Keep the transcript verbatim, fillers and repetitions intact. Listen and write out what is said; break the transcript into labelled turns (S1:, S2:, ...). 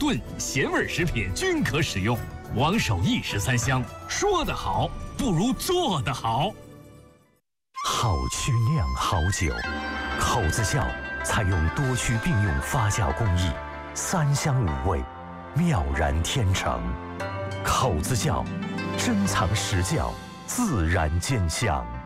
S1: 炖、咸味食品均可使用。王守义十三香，说得好不如做得好。
S2: 好曲酿好酒，口子窖采用多区并用发酵工艺，三香五味，妙然天成。口子窖，珍藏实窖，自然见香。